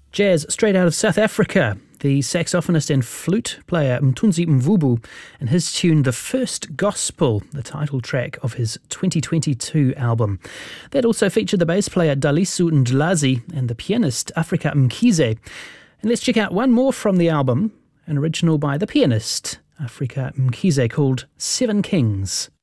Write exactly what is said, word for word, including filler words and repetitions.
Jazz straight out of South Africa. The saxophonist and flute player Mthunzi Mvubu and his tune The First Gospel, the title track of his twenty twenty-two album. That also featured the bass player Dalisu Ndlazi and the pianist Afrika Mkhize. And let's check out one more from the album, an original by the pianist Afrika Mkhize called Seven Kings.